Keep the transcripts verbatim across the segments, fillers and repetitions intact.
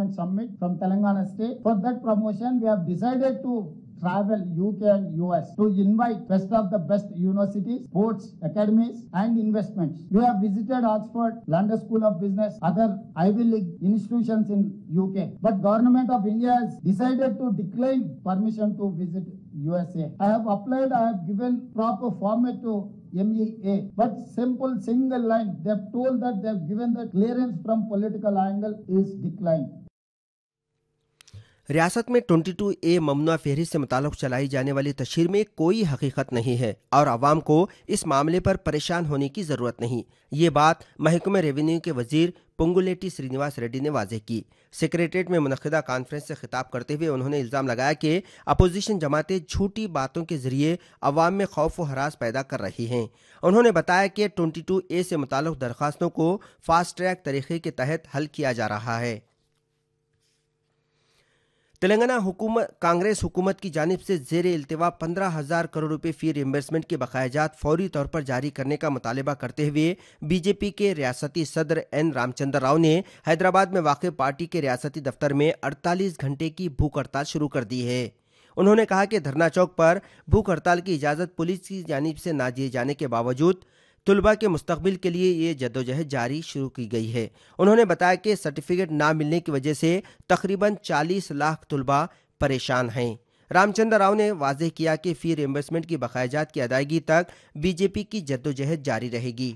Investment Summit from Telangana State. For that promotion, we have decided to travel U K and U S to invite best of the best universities, sports academies and investments. We have visited Oxford, London School of Business, other Ivy League institutions in U K. But Government of India has decided to decline permission to visit U S A. I have applied, I have given proper format to M E A, but simple single line, they have told that they have given the clearance from political angle is declined. रियासत में बाईस ए ममनुआ फहरिस्त से मुताल्लिक़ चलाई जाने वाली तशहीर में कोई हकीकत नहीं है और आवाम को इस मामले पर परेशान होने की ज़रूरत नहीं। ये बात महकमे रेवेन्यू के वजीर पुंगुलेटी श्रीनिवास रेड्डी ने वाज़ेह की। सेक्रेटरीट में मुनक़िदा कॉन्फ्रेंस से खिताब करते हुए उन्होंने इल्ज़ाम लगाया कि अपोजिशन जमातें झूठी बातों के ज़रिए अवाम में खौफ व हरास पैदा कर रही हैं। उन्होंने बताया कि बाईस ए से मुताल्लिक़ दरख्वास्तों को फास्ट ट्रैक तरीक़े के तहत हल किया जा रहा है। तेलंगाना हुकूमत कांग्रेस हुकूमत की जानिब से ज़ेर इल्तिवा पंद्रह हज़ार करोड़ रुपए फ़ी रिम्बर्समेंट के बकायाजात फौरी तौर पर जारी करने का मुतालबा करते हुए बीजेपी के रियासती सदर एन रामचंद्र राव ने हैदराबाद में वाक़ पार्टी के रियासती दफ्तर में अड़तालीस घंटे की भूख हड़ताल शुरू कर दी है। उन्होंने कहा कि धरना चौक पर भूख हड़ताल की इजाज़त पुलिस की जानिब से ना दिए जाने के बावजूद तुलबा के मुस्तकबिल के लिए ये जद्दोजहद जारी शुरू की गई है। उन्होंने बताया कि सर्टिफिकेट ना मिलने की वजह से तकरीबन चालीस लाख तुलबा परेशान हैं। रामचंद्र राव ने वाज़ेह किया कि फ़ी रिम्बर्समेंट की बकायाजात की अदायगी तक बीजेपी की जद्दोजहद जारी रहेगी।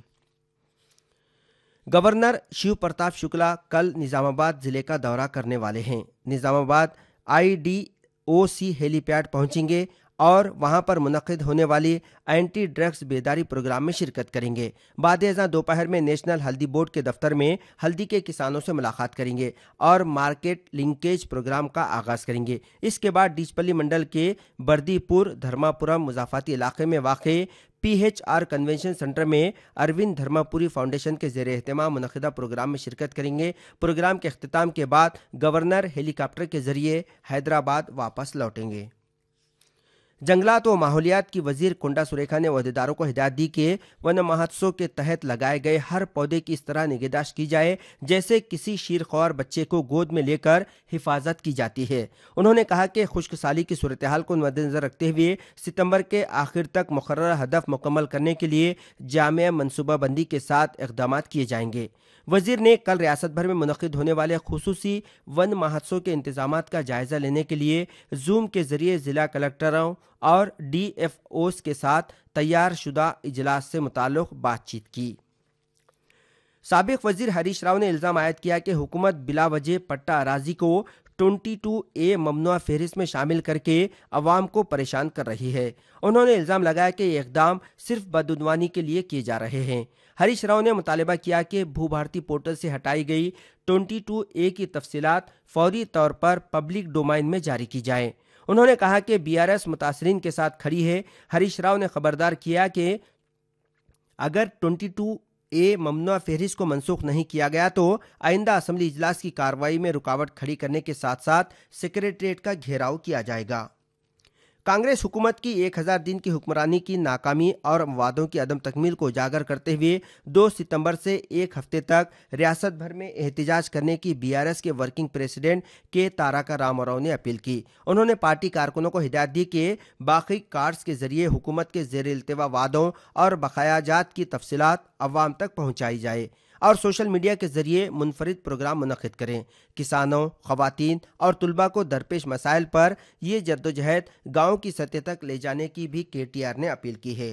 गवर्नर शिव प्रताप शुक्ला कल निज़ामाबाद ज़िले का दौरा करने वाले हैं। Nizamabad I D O C helipad पहुंचेंगे और वहां पर मुनक़िद होने वाली एंटी ड्रग्स बेदारी प्रोग्राम में शिरकत करेंगे। बाद अज़ां दोपहर में नेशनल हल्दी बोर्ड के दफ्तर में हल्दी के किसानों से मुलाकात करेंगे और मार्केट लिंकेज प्रोग्राम का आगाज़ करेंगे। इसके बाद डीचपल्ली मंडल के बर्दीपुर धर्मापुरम मुज़ाफ़ाती इलाके में वाक़े P H R convention centre में अरविंद धर्मापुरी फाउंडेशन के ज़ेर एहतमाम मुनक़िदा प्रोग्राम में शिरकत करेंगे। प्रोग्राम के अख्तिताम के बाद गवर्नर हेलीकॉप्टर के ज़रिए हैदराबाद वापस लौटेंगे। जंगलात व माहौलियात की वजीर कुंडा सुरेखा ने अहदेदारों को हिदायत दी कि वन महोत्सव के तहत लगाए गए हर पौधे की इस तरह निगहदाश्त की जाए जैसे किसी शीरख्वार बच्चे को गोद में लेकर हिफाजत की जाती है। उन्होंने कहा कि खुश्क साली की सूरत हाल को मद्देनज़र रखते हुए सितंबर के आखिर तक मुकर्रर हदफ मुकम्मल करने के लिए जामिया मनसूबाबंदी के साथ इक़दाम किए जाएंगे। वजीर ने कल रियासत भर में मुनक़िद होने वाले खुसूसी वन महोत्सव के इंतजामात का जायज़ा लेने के लिए जूम के ज़रिए ज़िला कलेक्टरों और डी एफ ओज़ के साथ तैयार शुदा इजलास से मुताल्लिक़ बातचीत की। साबिक़ वज़ीर हरीश राव ने इल्ज़ाम आयद किया कि हुकूमत बिला वजह पट्टा अराजी को बाईस ए ममनुआ फहरिस्त में शामिल करके अवाम को परेशान कर रही है। उन्होंने इल्ज़ाम लगाया कि ये इक़दाम सिर्फ बदउनवानी के लिए किए जा रहे हैं। हरीश राव ने मुतालबा किया कि भू भारती पोर्टल से हटाई गई बाईस ए की तफसीलात फौरी तौर पर पब्लिक डोमाइन में जारी की जाएं। उन्होंने कहा कि बी आर एस मुतासरीन के साथ खड़ी है। हरीश राव ने खबरदार किया कि अगर बाईस ए ममनुआ फहरिस्त को मनसूख नहीं किया गया तो आइंदा असम्बली इजलास की कार्रवाई में रुकावट खड़ी करने के साथ साथ सेक्रेटरीट का घेराव किया जाएगा। कांग्रेस हुकूमत की एक हज़ार दिन की हुक्मरानी की नाकामी और वादों की अदम तकमील को उजागर करते हुए दो सितंबर से एक हफ्ते तक रियासत भर में एहतजाज करने की बी आर एस के वर्किंग प्रेसिडेंट के तारका रामाराव ने अपील की। उन्होंने पार्टी कारकुनों को हिदायत दी कि बाकी कार्ड्स के जरिए हुकूमत के ज़ेर इल्तिवा वादों और बकायाजात की तफसीलात अवाम तक पहुँचाई जाए और सोशल मीडिया के जरिए मुनफरिद प्रोग्राम मुनक़िद करें। किसानों, ख़वातीन और तुलबा को दरपेश मसाइल पर ये जद्दोजहद गाँव की सतह तक ले जाने की भी के टी आर ने अपील की है।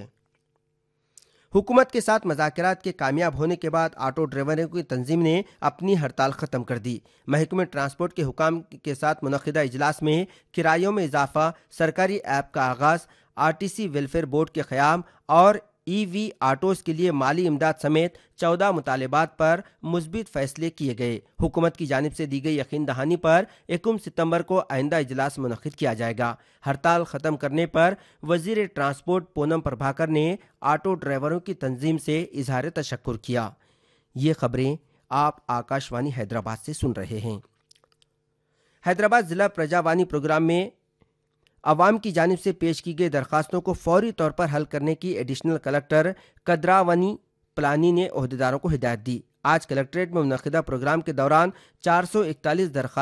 हुकूमत के साथ मज़ाकरात के कामयाब होने के बाद ऑटो ड्राइवरों की तंजीम ने अपनी हड़ताल ख़त्म कर दी। महकमे ट्रांसपोर्ट के हुकाम के साथ मुनक़िदा इजलास में किरायों में इजाफा, सरकारी ऐप का आगाज़, R T C welfare board के क़याम और ई वी ऑटोज़ के लिए माली इमदाद समेत चौदह मुतालबात पर मुस्बित फैसले किए गए। हुकूमत की जानिब से दी गई यकीन दहानी पर इक्कीस सितंबर को आइंदा इजलास मुनक़िद किया जाएगा। हड़ताल ख़त्म करने पर वज़ीर ट्रांसपोर्ट पूनम प्रभाकर ने ऑटो ड्राइवरों की तंजीम से इजहार तशक्कुर किया। ये खबरें आप आकाशवाणी हैदराबाद से सुन रहे हैं। हैदराबाद ज़िला प्रजावानी प्रोग्राम में अवाम की जानिब से पेश की गई दरख्वास्तों को फौरी तौर पर हल करने की एडिशनल कलेक्टर कदरावनी प्लानी ने ओहदेदारों को हिदायत दी। आज कलेक्ट्रेट में मुनक़िदा प्रोग्राम के दौरान चार सौ इकतालीस दरख्वास्त